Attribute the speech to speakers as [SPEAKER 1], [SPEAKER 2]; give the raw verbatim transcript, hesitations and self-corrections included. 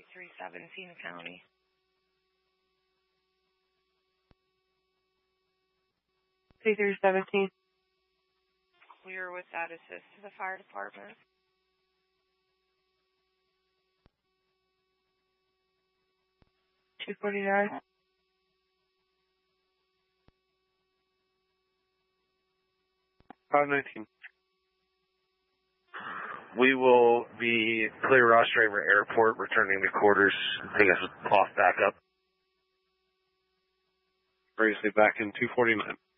[SPEAKER 1] three seventeen County.
[SPEAKER 2] two three seventeen.
[SPEAKER 1] Clear with that assist to the fire department.
[SPEAKER 2] two forty-nine.
[SPEAKER 3] five nineteen. We will be clear Ross Draver Airport, returning to quarters. I think it's off back up. Previously back in two forty-nine.